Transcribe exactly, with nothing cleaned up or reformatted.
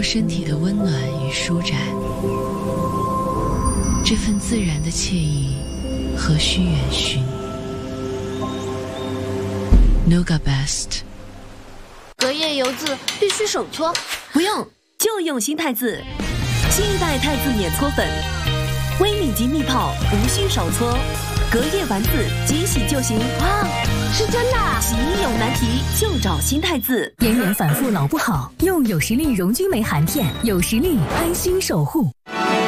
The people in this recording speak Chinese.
身体的温暖与舒展。这份自然的惬意，何须远寻 ？Nuga Best。 隔夜油渍必须手搓， 不用，就用新汰渍。新一代汰渍碾搓粉，微米级密泡，无需手搓，隔夜完渍，即洗就行。 哇，是真的啊！ 洗衣有难题就找新汰渍。 炎炎反复老不好，用有实力溶菌酶含片，有实力安心守护。